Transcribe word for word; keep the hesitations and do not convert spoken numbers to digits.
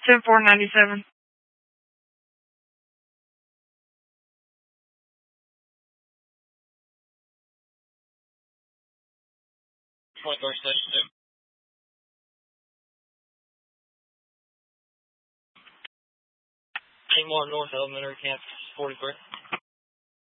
ten four ninety-seven. twenty-four station two. King one North Elementary Campus forty-three.